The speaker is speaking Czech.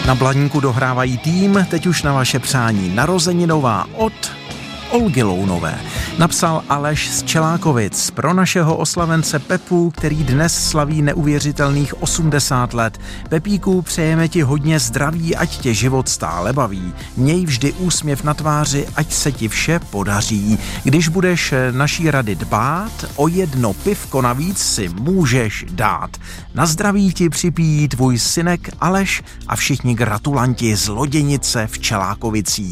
Na Blaníku dohrávají tým, teď už na vaše přání narozeninová od Olgy Lounové. Napsal Aleš z Čelákovic pro našeho oslavence Pepu, který dnes slaví neuvěřitelných 80 let. Pepíku, přejeme ti hodně zdraví, ať tě život stále baví. Měj vždy úsměv na tváři, ať se ti vše podaří. Když budeš naší rady dbát, o jedno pivko navíc si můžeš dát. Na zdraví ti připíjí tvůj synek Aleš a všichni gratulanti z Loděnice v Čelákovicích.